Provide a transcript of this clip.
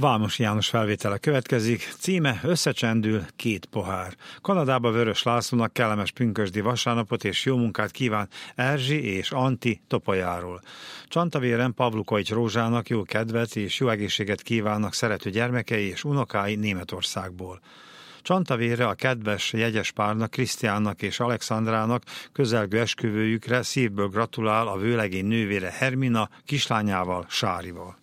Vámos János felvétele következik, címe Összecsendül 2 pohár. Kanadába Vörös Lászlónak kellemes pünkösdi vasárnapot és jó munkát kíván Erzsi és Anti Topolyáról. Csantavéren Pavlukovics Rózsának jó kedvet és jó egészséget kívánnak szerető gyermekei és unokái Németországból. Csantavérre a kedves jegyes párnak, Krisztiánnak és Alexandrának közelgő esküvőjükre szívből gratulál a vőlegény nővére Hermina kislányával, Sárival.